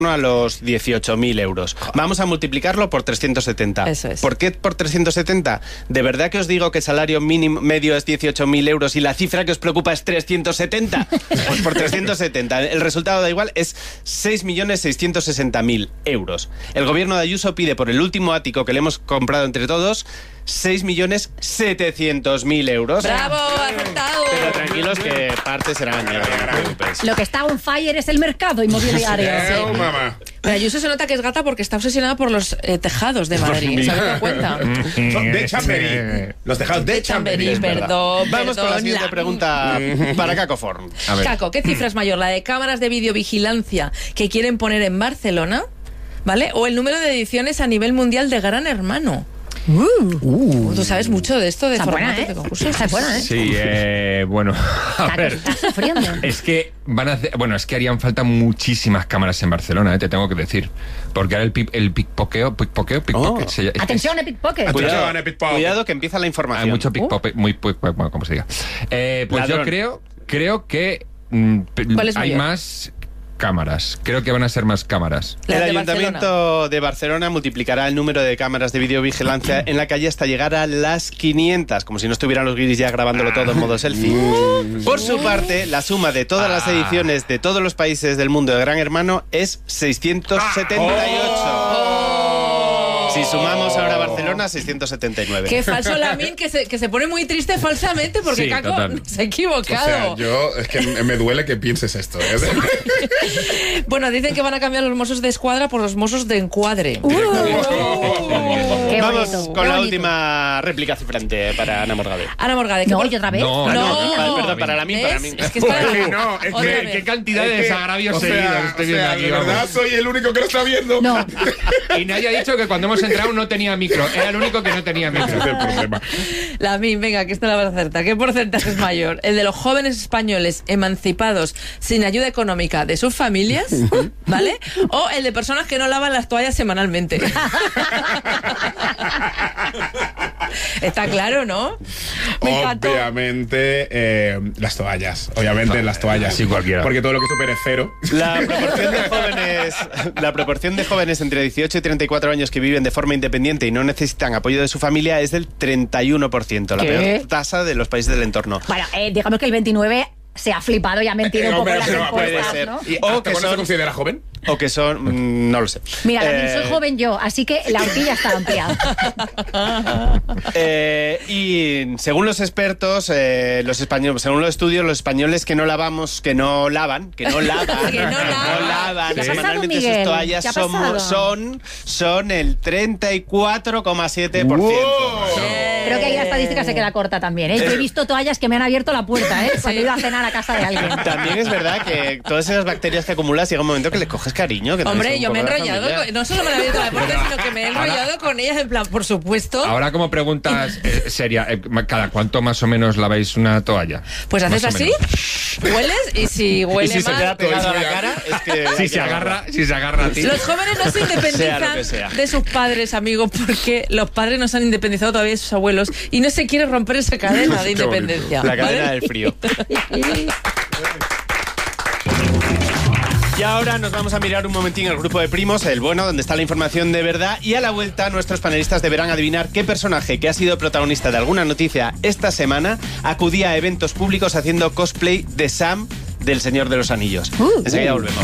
a los 18.000 euros. Vamos a multiplicarlo por 370. Eso es. ¿Por qué por 370? ¿De verdad que os digo que el salario mínimo medio es 18.000 euros y la cifra que os preocupa es 370? Pues por 370. El resultado da igual, es 6.660.000 euros. El gobierno de Ayuso pide por el último ático que le hemos comprado entre todos 6.700.000 euros. ¡Bravo! ¡Acertado! Pero tranquilos que parte serán. Lo que está on fire es el mercado inmobiliario. Mamá. Pero Ayuso se nota que es gata porque está obsesionada por los tejados de Madrid. ¿Se ha dado cuenta? Son de Chamberí. Los tejados de Chamberí. Perdón. Vamos con la siguiente pregunta para Caco Forn. Caco, ¿qué cifra es mayor? ¿La de cámaras de videovigilancia que quieren poner en Barcelona? ¿Vale? ¿O el número de ediciones a nivel mundial de Gran Hermano? Tú sabes mucho de esto, de formatos de concursos. Está buena, ¿eh? Sí, bueno, a ver. Estás sufriendo. Es que es que harían falta muchísimas cámaras en Barcelona, te tengo que decir. Porque ahora el pickpocket. Atención, pickpocket. Cuidado que empieza la información. Hay mucho pickpocket, bueno, como se diga. Pues Ladrón. yo creo que ¿Cuál es hay mayor? más cámaras. Creo que van a ser más cámaras. Las El de Ayuntamiento de Barcelona multiplicará el número de cámaras de videovigilancia en la calle hasta llegar a las 500, como si no estuvieran los guiris ya grabándolo todo en modo selfie. Por su parte, la suma de todas las ediciones de todos los países del mundo de Gran Hermano es 678. Si sumamos ahora Barcelona, 679. Qué falso Lamin, que se pone muy triste falsamente porque Sí, Caco total. se ha equivocado. O sea, es que me duele que pienses esto. Bueno, dicen que van a cambiar los mozos de escuadra por los mozos de encuadre. Qué Vamos bonito, con qué la bonito. última réplica cifrante para Ana Morgade. Ana Morgade. No, ¿y otra vez? No, Perdón, para mí. ¿Ves? Es que es para la... No, es Otra que- vez. ¿Qué cantidad de desagravios seguidos estoy viendo aquí? de verdad vamos. soy el único que lo está viendo. No. Y nadie ha dicho que cuando hemos entrado no tenía micro. Era el único que no tenía Ese es micro. el problema. Lamin, venga, que esto la vas a acertar. ¿Qué porcentaje es mayor? ¿El de los jóvenes españoles emancipados sin ayuda económica de sus familias? ¿Vale? ¿O el de personas que no lavan las toallas semanalmente? Está claro, ¿no? Me encantó. Obviamente, las toallas. Obviamente, las toallas. Sí, cualquiera. Porque todo lo que supere cero. La proporción de jóvenes entre 18 y 34 años que viven de forma independiente y no necesitan apoyo de su familia es del 31%, la ¿Qué? peor tasa de los países del entorno. Bueno, digamos que el 29 se ha flipado y ha mentido un poco Hombre, las pero puede encuestas, ser. ¿no? ¿Y O hasta que cuándo se son- considera joven? O que son... no lo sé. Mira, también soy joven yo, así que la horquilla está amplia. Y según los expertos, los españoles, según los estudios, los españoles que no lavan Que no lavan. ¿Qué ha pasado, semanalmente sus Miguel? toallas ¿Qué ha pasado? son el 34,7%. ¡Wow! Creo que ahí la estadística se queda corta también, ¿eh? Yo he visto toallas que me han abierto la puerta, ¿eh? Cuando he ido a cenar a casa de alguien. También es verdad que todas esas bacterias que acumulas llega un momento que les coges cariño. Que Hombre, también yo son me he un poco de enrollado, familia. no solo me la he abierto la puerta, sino que me he enrollado con ellas, en plan, por supuesto. Ahora, como preguntas seria, ¿cada cuánto más o menos laváis una toalla? Pues haces Más o así, menos. hueles y si Y huele si se mal... queda pegado a la Todo eso cara, es que... Si se agarra a ti. Los jóvenes no se Sea lo que independizan sea. de sus padres, amigos, porque los padres no se han independizado todavía de sus abuelos y no se quiere romper esa cadena de Qué bonito. independencia. La cadena ¿vale? del frío. Y ahora nos vamos a mirar un momentín el grupo de primos, el bueno, donde está la información de verdad. Y a la vuelta, nuestros panelistas deberán adivinar qué personaje que ha sido protagonista de alguna noticia esta semana acudía a eventos públicos haciendo cosplay de Sam del Señor de los Anillos. Enseguida volvemos.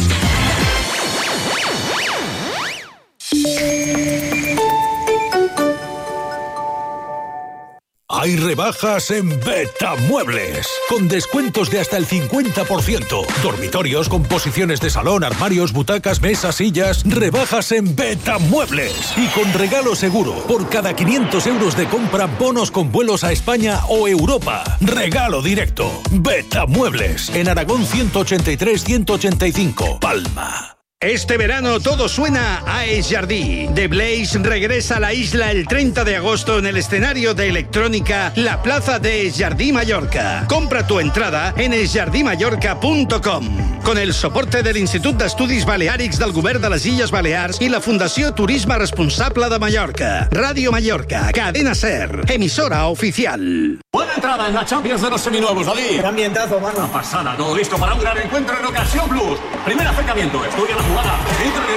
Hay rebajas en Betamuebles, con descuentos de hasta el 50%. Dormitorios, composiciones de salón, armarios, butacas, mesas, sillas. Rebajas en Betamuebles. Y con regalo seguro, por cada 500 euros de compra, bonos con vuelos a España o Europa. Regalo directo. Betamuebles, en Aragón 183-185, Palma. Este verano todo suena a Es Jardí. The Blaze regresa a la isla el 30 de agosto en el escenario de electrónica La Plaza de Es Jardí Mallorca. Compra tu entrada en esjardimallorca.com. con el soporte del Institut d'Estudis Baleàrics del Govern de les Illes Balears i la Fundació Turisme Responsable de Mallorca. Radio Mallorca, Cadena SER, emisora oficial. Buena entrada en la Champions de los seminuevos, Ali. Qué ambientazo, mano. Una pasada, todo listo para un gran encuentro en Ocasión Plus. Primer acercamiento, estudia la jugada. Entra en el